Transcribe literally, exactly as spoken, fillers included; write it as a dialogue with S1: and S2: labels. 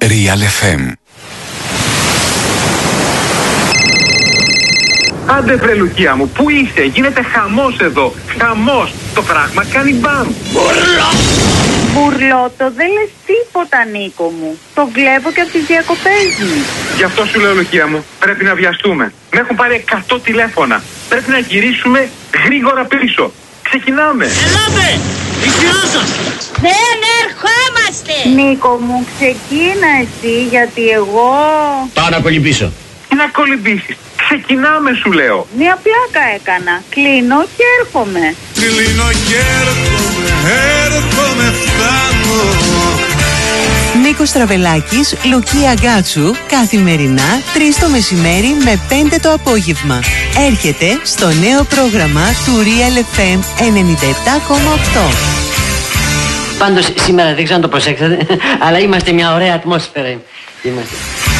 S1: Real εφ εμ.
S2: Άντε βρε Λουκία μου, πού είσαι, γίνεται χαμός εδώ, χαμός, το πράγμα κάνει μπαμ.
S3: Μπουρλό! Μπουρλότο, δεν λες τίποτα Νίκο μου, το βλέπω και από τις διακοπές μου.
S2: Γι' αυτό σου λέω Λουκία μου, πρέπει να βιαστούμε. Με έχουν πάρει εκατό τηλέφωνα, πρέπει να γυρίσουμε γρήγορα πίσω. Ξεκινάμε.
S4: Ελάτε, η σειρά σας.
S3: Δεν ερχόμαστε. Νίκο μου, ξεκίνα εσύ, γιατί εγώ...
S4: Πάω να κολυμπήσω.
S2: Τι να κολυμπήσεις, ξεκινάμε σου λέω.
S3: Μια πλάκα έκανα, κλείνω και έρχομαι.
S5: Κλείνω και έρχομαι, έρχομαι, φτάνω.
S6: Νίκος Στραβελάκης, Λουκία Γκάτσου, καθημερινά τρεις το μεσημέρι με πέντε το απόγευμα. Έρχεται στο νέο πρόγραμμα του Real εφ εμ ενενήντα επτά κόμμα οκτώ.
S7: Πάντως σήμερα δεν ξέρω αν το προσέξατε, αλλά είμαστε μια ωραία ατμόσφαιρα. Είμαστε.